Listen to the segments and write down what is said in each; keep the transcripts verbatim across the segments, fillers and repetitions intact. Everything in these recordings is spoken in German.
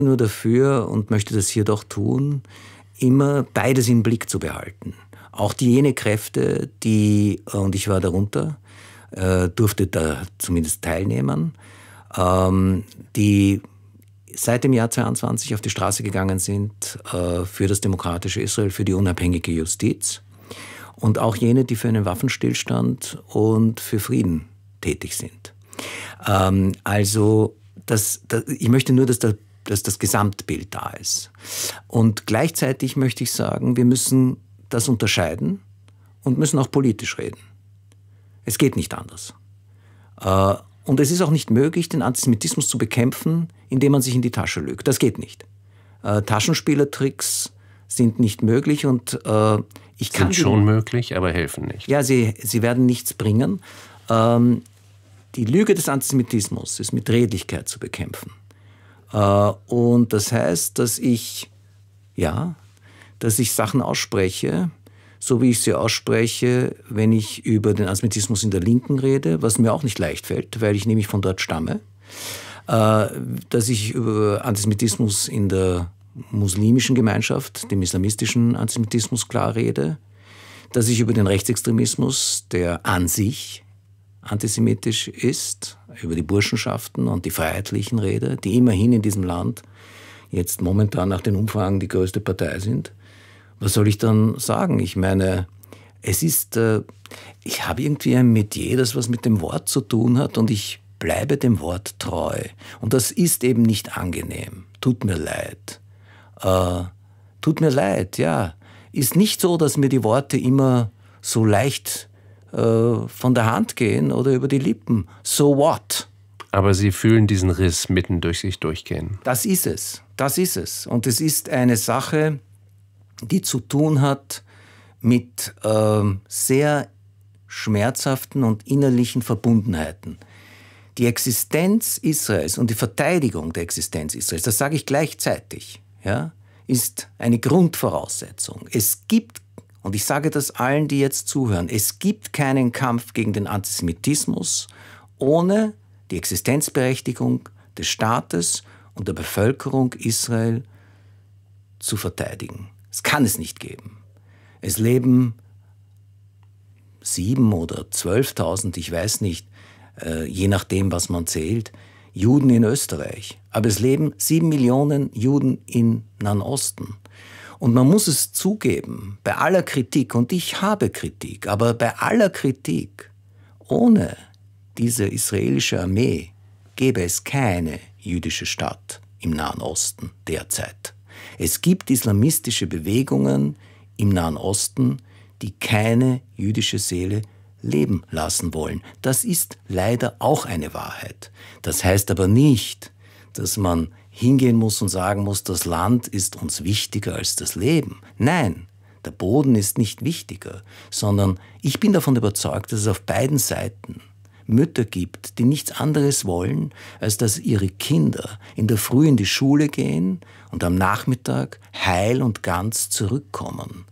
nur dafür und möchte das hier doch tun, immer beides im Blick zu behalten. Auch die jene Kräfte, die, und ich war darunter, äh, durfte da zumindest teilnehmen, ähm, die seit dem Jahr zweiundzwanzig auf die Straße gegangen sind äh, für das demokratische Israel, für die unabhängige Justiz. Und auch jene, die für einen Waffenstillstand und für Frieden tätig sind. Ähm, also das, das, ich möchte nur, dass, der, dass das Gesamtbild da ist. Und gleichzeitig möchte ich sagen, wir müssen das unterscheiden und müssen auch politisch reden. Es geht nicht anders. Äh, und es ist auch nicht möglich, den Antisemitismus zu bekämpfen, indem man sich in die Tasche lügt. Das geht nicht. Äh, Taschenspielertricks sind nicht möglich und äh, ich kann... Sind schon möglich, aber helfen nicht. Ja, sie, sie werden nichts bringen. Ähm, die Lüge des Antisemitismus ist mit Redlichkeit zu bekämpfen. Äh, und das heißt, dass ich, ja, dass ich Sachen ausspreche, so wie ich sie ausspreche, wenn ich über den Antisemitismus in der Linken rede, was mir auch nicht leicht fällt, weil ich nämlich von dort stamme, äh, dass ich über Antisemitismus in der muslimischen Gemeinschaft, dem islamistischen Antisemitismus klar rede, dass ich über den Rechtsextremismus, der an sich antisemitisch ist, über die Burschenschaften und die Freiheitlichen rede, die immerhin in diesem Land jetzt momentan nach den Umfragen die größte Partei sind. Was soll ich dann sagen? Ich meine, es ist, äh, ich habe irgendwie ein Metier, das was mit dem Wort zu tun hat und ich bleibe dem Wort treu. Und das ist eben nicht angenehm. Tut mir leid. Äh, tut mir leid, ja. Ist nicht so, dass mir die Worte immer so leicht äh, von der Hand gehen oder über die Lippen. So what? Aber Sie fühlen diesen Riss mitten durch sich durchgehen. Das ist es. Das ist es. Und es ist eine Sache, die zu tun hat mit äh, sehr schmerzhaften und innerlichen Verbundenheiten. Die Existenz Israels und die Verteidigung der Existenz Israels, das sage ich gleichzeitig, ja, ist eine Grundvoraussetzung. Es gibt, und ich sage das allen, die jetzt zuhören, es gibt keinen Kampf gegen den Antisemitismus ohne die Existenzberechtigung des Staates und der Bevölkerung Israel zu verteidigen. Es kann es nicht geben. Es leben sieben oder zwölftausend, ich weiß nicht, äh, je nachdem, was man zählt, Juden in Österreich. Aber es leben sieben Millionen Juden im Nahen Osten. Und man muss es zugeben, bei aller Kritik, und ich habe Kritik, aber bei aller Kritik, ohne diese israelische Armee gäbe es keine jüdische Stadt im Nahen Osten derzeit. Es gibt islamistische Bewegungen im Nahen Osten, die keine jüdische Seele leben lassen wollen. Das ist leider auch eine Wahrheit. Das heißt aber nicht, dass man hingehen muss und sagen muss, das Land ist uns wichtiger als das Leben. Nein, der Boden ist nicht wichtiger, sondern ich bin davon überzeugt, dass es auf beiden Seiten Mütter gibt, die nichts anderes wollen, als dass ihre Kinder in der Früh in die Schule gehen und am Nachmittag heil und ganz zurückkommen.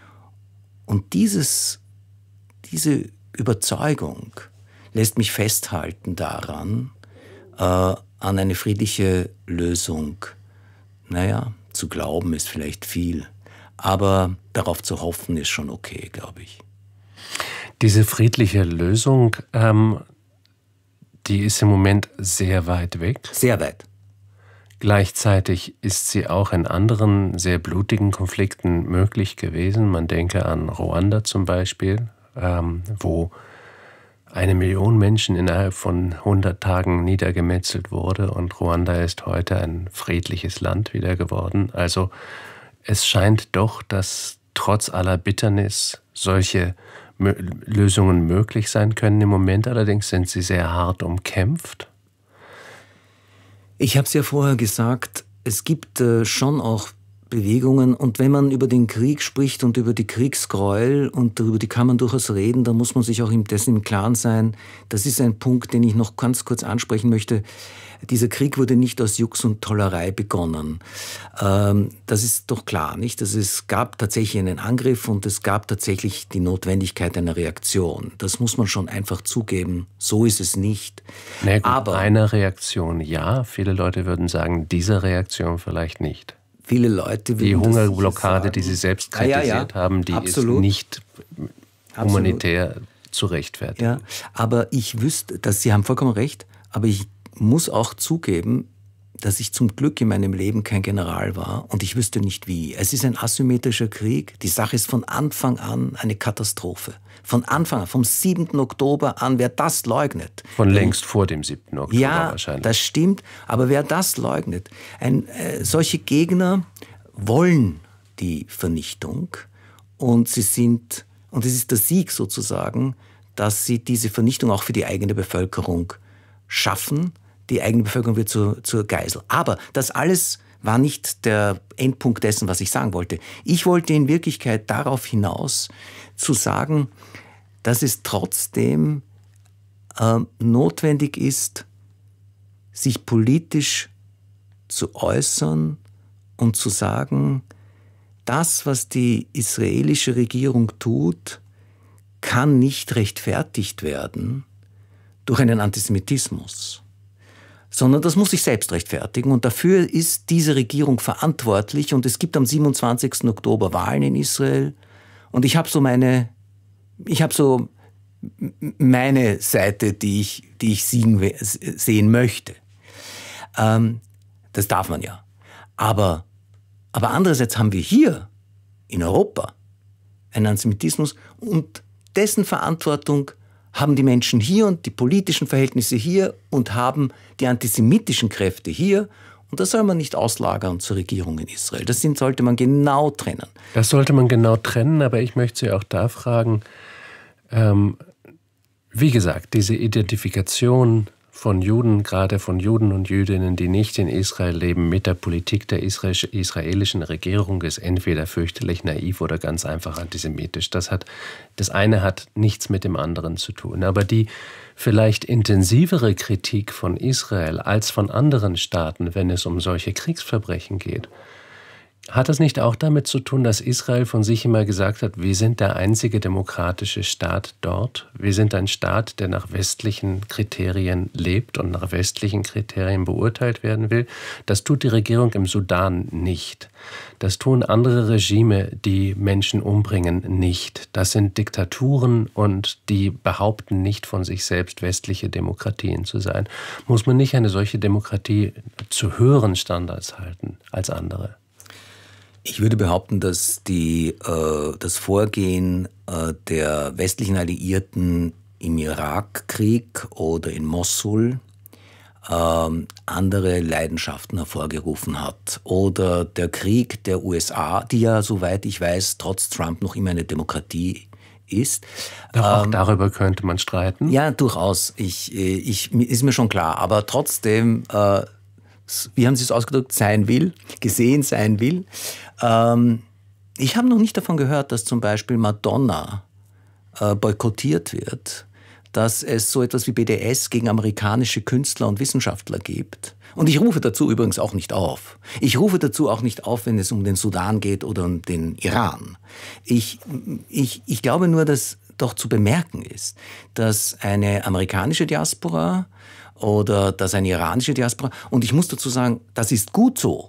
Und dieses, diese Überzeugung lässt mich festhalten daran, äh, an eine friedliche Lösung. Naja, zu glauben ist vielleicht viel, aber darauf zu hoffen ist schon okay, glaube ich. Diese friedliche Lösung, ähm, die ist im Moment sehr weit weg. Sehr weit. Gleichzeitig ist sie auch in anderen sehr blutigen Konflikten möglich gewesen. Man denke an Ruanda zum Beispiel, ähm, wo eine Million Menschen innerhalb von hundert Tagen niedergemetzelt wurde und Ruanda ist heute ein friedliches Land wieder geworden. Also es scheint doch, dass trotz aller Bitternis solche Lösungen möglich sein können. Im Moment allerdings sind sie sehr hart umkämpft. Ich habe es ja vorher gesagt, es gibt äh, schon auch Bewegungen. Und wenn man über den Krieg spricht und über die Kriegsgräuel, und darüber die kann man durchaus reden, da muss man sich auch dessen im Klaren sein. Das ist ein Punkt, den ich noch ganz kurz ansprechen möchte. Dieser Krieg wurde nicht aus Jux und Tollerei begonnen. Ähm, das ist doch klar, nicht? Also es gab tatsächlich einen Angriff und es gab tatsächlich die Notwendigkeit einer Reaktion. Das muss man schon einfach zugeben. So ist es nicht. Na gut, aber eine Reaktion ja. Viele Leute würden sagen, diese Reaktion vielleicht nicht. Viele Leute die Hungerblockade, die Sie selbst kritisiert ja, ja, ja. haben, die Absolut. ist nicht humanitär Absolut. zu rechtfertigen. Ja, aber ich wüsste, dass Sie haben vollkommen recht, aber ich muss auch zugeben, dass ich zum Glück in meinem Leben kein General war und ich wüsste nicht wie. Es ist ein asymmetrischer Krieg. Die Sache ist von Anfang an eine Katastrophe. Von Anfang an, vom siebten Oktober an, wer das leugnet. Von längst vor dem siebten Oktober ja, wahrscheinlich. Ja, das stimmt, aber wer das leugnet, ein, äh, solche Gegner wollen die Vernichtung und sie sind, und es ist der Sieg sozusagen, dass sie diese Vernichtung auch für die eigene Bevölkerung schaffen. Die eigene Bevölkerung wird zur, zur Geisel. Aber das alles war nicht der Endpunkt dessen, was ich sagen wollte. Ich wollte in Wirklichkeit darauf hinaus, zu sagen, dass es trotzdem äh, notwendig ist, sich politisch zu äußern und zu sagen, das, was die israelische Regierung tut, kann nicht rechtfertigt werden durch einen Antisemitismus, sondern das muss sich selbst rechtfertigen. Und dafür ist diese Regierung verantwortlich. Und es gibt am siebenundzwanzigsten Oktober Wahlen in Israel. Und ich habe so meine, ich habe so meine Seite, die ich, die ich siegen, sehen möchte. Ähm, das darf man ja. Aber, aber andererseits haben wir hier in Europa einen Antisemitismus und dessen Verantwortung haben die Menschen hier und die politischen Verhältnisse hier und haben die antisemitischen Kräfte hier. Und das soll man nicht auslagern zur Regierung in Israel. Das sind, sollte man genau trennen. Das sollte man genau trennen, aber ich möchte Sie auch da fragen, ähm, wie gesagt, diese Identifikation von Juden, gerade von Juden und Jüdinnen, die nicht in Israel leben, mit der Politik der israelischen Regierung ist entweder fürchterlich naiv oder ganz einfach antisemitisch. Das hat, das eine hat nichts mit dem anderen zu tun. Aber die vielleicht intensivere Kritik von Israel als von anderen Staaten, wenn es um solche Kriegsverbrechen geht, hat das nicht auch damit zu tun, dass Israel von sich immer gesagt hat, wir sind der einzige demokratische Staat dort? Wir sind ein Staat, der nach westlichen Kriterien lebt und nach westlichen Kriterien beurteilt werden will. Das tut die Regierung im Sudan nicht. Das tun andere Regime, die Menschen umbringen, nicht. Das sind Diktaturen und die behaupten nicht von sich selbst, westliche Demokratien zu sein. Muss man nicht eine solche Demokratie zu höheren Standards halten als andere? Ich würde behaupten, dass die, äh, das Vorgehen äh, der westlichen Alliierten im Irakkrieg oder in Mossul äh, andere Leidenschaften hervorgerufen hat. Oder der Krieg der U S A, die ja, soweit ich weiß, trotz Trump noch immer eine Demokratie ist. Doch auch ähm, darüber könnte man streiten? Ja, durchaus. Ich, ich, ist mir schon klar. Aber trotzdem... Äh, wie haben Sie es ausgedrückt, sein will, gesehen sein will. Ähm, ich habe noch nicht davon gehört, dass zum Beispiel Madonna äh, boykottiert wird, dass es so etwas wie B D S gegen amerikanische Künstler und Wissenschaftler gibt. Und ich rufe dazu übrigens auch nicht auf. Ich rufe dazu auch nicht auf, wenn es um den Sudan geht oder um den Iran. Ich, ich, ich glaube nur, dass doch zu bemerken ist, dass eine amerikanische Diaspora oder dass eine iranische Diaspora, und ich muss dazu sagen, das ist gut so,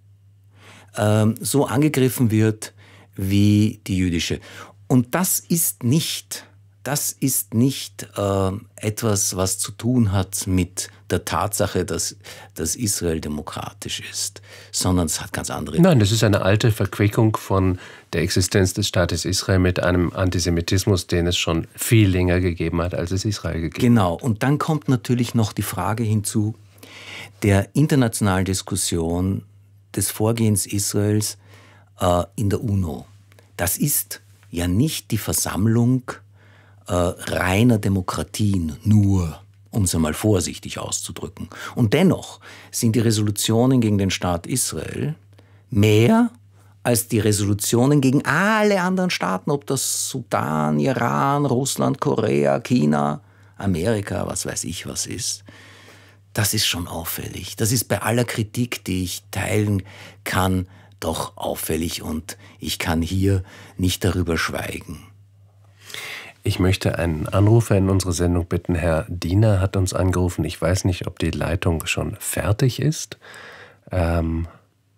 ähm, so angegriffen wird wie die jüdische. Und das ist nicht, das ist nicht äh, etwas, was zu tun hat mit der Tatsache, dass, dass Israel demokratisch ist, sondern es hat ganz andere... Nein, das ist eine alte Verquickung von der Existenz des Staates Israel mit einem Antisemitismus, den es schon viel länger gegeben hat, als es Israel gegeben hat. Genau, und dann kommt natürlich noch die Frage hinzu der internationalen Diskussion des Vorgehens Israels äh, in der UNO. Das ist ja nicht die Versammlung äh, reiner Demokratien nur, um es einmal vorsichtig auszudrücken. Und dennoch sind die Resolutionen gegen den Staat Israel mehr als die Resolutionen gegen alle anderen Staaten, ob das Sudan, Iran, Russland, Korea, China, Amerika, was weiß ich was ist. Das ist schon auffällig. Das ist bei aller Kritik, die ich teilen kann, doch auffällig und ich kann hier nicht darüber schweigen. Ich möchte einen Anrufer in unsere Sendung bitten. Herr Diener hat uns angerufen. Ich weiß nicht, ob die Leitung schon fertig ist. Ähm,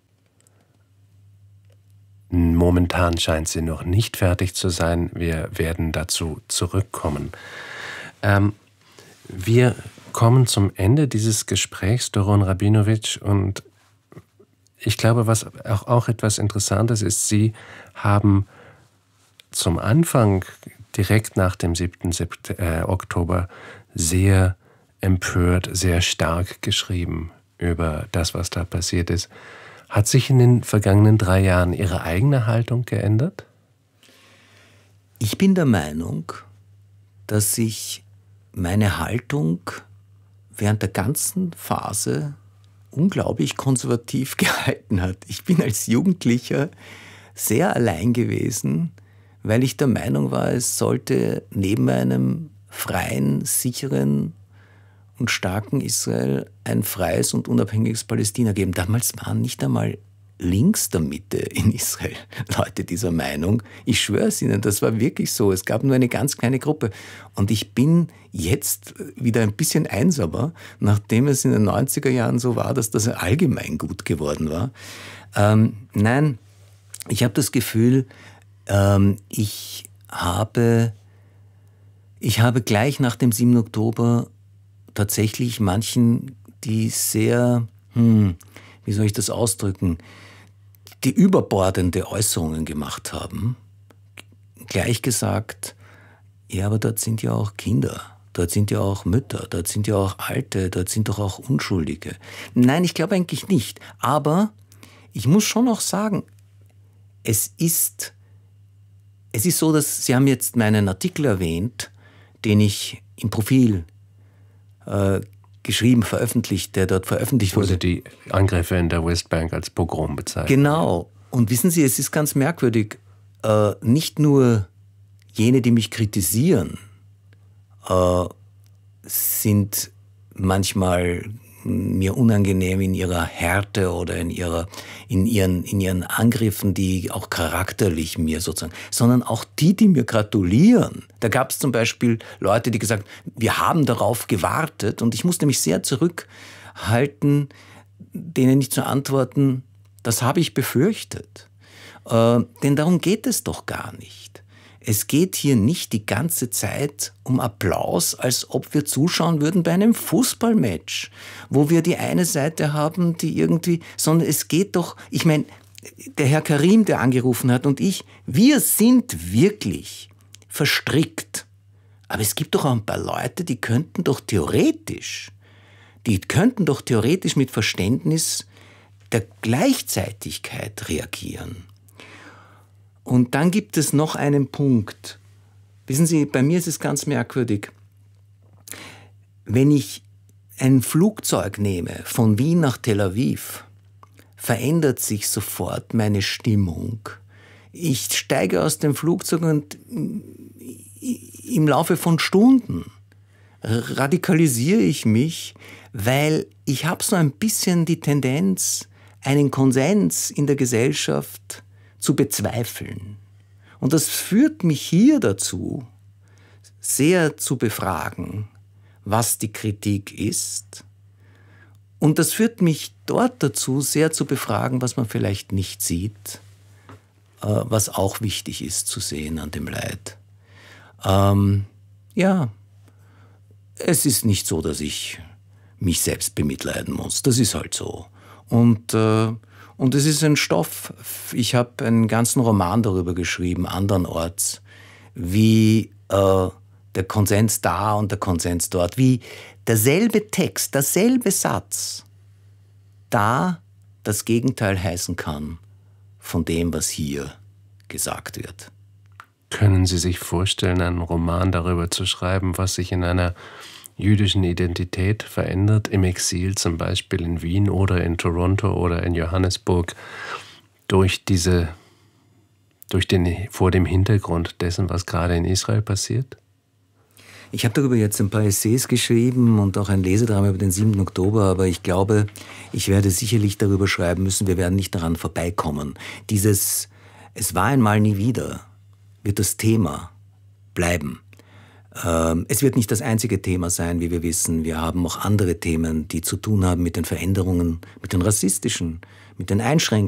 momentan scheint sie noch nicht fertig zu sein. Wir werden dazu zurückkommen. Ähm, wir kommen zum Ende dieses Gesprächs, Doron Rabinowitsch, und ich glaube, was auch, auch etwas Interessantes ist, Sie haben zum Anfang, direkt nach dem siebten Oktober, sehr empört, sehr stark geschrieben über das, was da passiert ist. Hat sich in den vergangenen drei Jahren Ihre eigene Haltung geändert? Ich bin der Meinung, dass sich meine Haltung während der ganzen Phase unglaublich konservativ gehalten hat. Ich bin als Jugendlicher sehr allein gewesen, weil ich der Meinung war, es sollte neben einem freien, sicheren und starken Israel ein freies und unabhängiges Palästina geben. Damals waren nicht einmal links der Mitte in Israel Leute dieser Meinung. Ich schwöre es Ihnen, das war wirklich so. Es gab nur eine ganz kleine Gruppe. Und ich bin jetzt wieder ein bisschen einsamer, nachdem es in den neunziger Jahren so war, dass das allgemein gut geworden war. Ähm, nein, ich habe das Gefühl, ähm, ich habe, ich habe gleich nach dem siebten Oktober tatsächlich manchen, die sehr, hm, wie soll ich das ausdrücken, die überbordende Äußerungen gemacht haben, gleich gesagt, ja, aber dort sind ja auch Kinder, dort sind ja auch Mütter, dort sind ja auch Alte, dort sind doch auch Unschuldige. Nein, ich glaube eigentlich nicht. Aber ich muss schon noch sagen, es ist, es ist so, dass Sie haben jetzt meinen Artikel erwähnt, den ich im Profil äh, geschrieben, veröffentlicht, der dort veröffentlicht wurde. Wurde die Angriffe in der Westbank als Pogrom bezeichnet. Genau. Und wissen Sie, es ist ganz merkwürdig, äh, nicht nur jene, die mich kritisieren, äh, sind manchmal mir unangenehm in ihrer Härte oder in, ihrer, in, ihren, in ihren Angriffen, die auch charakterlich mir sozusagen, sondern auch die, die mir gratulieren. Da gab es zum Beispiel Leute, die gesagt haben, wir haben darauf gewartet, und ich musste mich sehr zurückhalten, denen nicht zu antworten, das habe ich befürchtet. Äh, denn darum geht es doch gar nicht. Es geht hier nicht die ganze Zeit um Applaus, als ob wir zuschauen würden bei einem Fußballmatch, wo wir die eine Seite haben, die irgendwie, sondern es geht doch, ich meine, der Herr Karim, der angerufen hat, und ich, wir sind wirklich verstrickt. Aber es gibt doch auch ein paar Leute, die könnten doch theoretisch, die könnten doch theoretisch mit Verständnis der Gleichzeitigkeit reagieren. Und dann gibt es noch einen Punkt. Wissen Sie, bei mir ist es ganz merkwürdig. Wenn ich ein Flugzeug nehme von Wien nach Tel Aviv, verändert sich sofort meine Stimmung. Ich steige aus dem Flugzeug und im Laufe von Stunden radikalisiere ich mich, weil ich habe so ein bisschen die Tendenz, einen Konsens in der Gesellschaft zu bezweifeln. Und das führt mich hier dazu, sehr zu befragen, was die Kritik ist. Und das führt mich dort dazu, sehr zu befragen, was man vielleicht nicht sieht, äh, was auch wichtig ist zu sehen an dem Leid. Ähm, ja, es ist nicht so, dass ich mich selbst bemitleiden muss. Das ist halt so. Und äh, Und es ist ein Stoff, ich habe einen ganzen Roman darüber geschrieben, andernorts, wie äh, der Konsens da und der Konsens dort, wie derselbe Text, derselbe Satz da das Gegenteil heißen kann von dem, was hier gesagt wird. Können Sie sich vorstellen, einen Roman darüber zu schreiben, was sich in einer jüdischen Identität verändert, im Exil zum Beispiel in Wien oder in Toronto oder in Johannesburg, durch diese, durch den, vor dem Hintergrund dessen, was gerade in Israel passiert? Ich habe darüber jetzt ein paar Essays geschrieben und auch ein Lesedrama über den siebten Oktober, aber ich glaube, ich werde sicherlich darüber schreiben müssen, wir werden nicht daran vorbeikommen. Dieses "Es war einmal nie wieder" wird das Thema bleiben. Ähm, es wird nicht das einzige Thema sein, wie wir wissen. Wir haben auch andere Themen, die zu tun haben mit den Veränderungen, mit den rassistischen, mit den Einschränkungen